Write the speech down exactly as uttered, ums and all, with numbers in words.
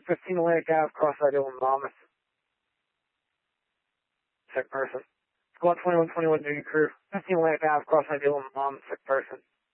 fifteen Atlantic Ave, Cross-Eyed Hill in Monmouth. Sick person. Squad twenty-one twenty-one, duty crew. fifteen Atlantic Ave, Cross-Eyed Hill in Monmouth, sick person.